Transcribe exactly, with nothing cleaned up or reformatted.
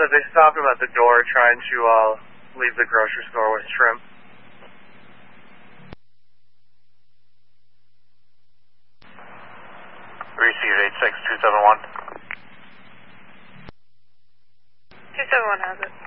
said they stopped him at the door trying to uh, leave the grocery store with shrimp. Receive eight six two seven one. two seven one has it.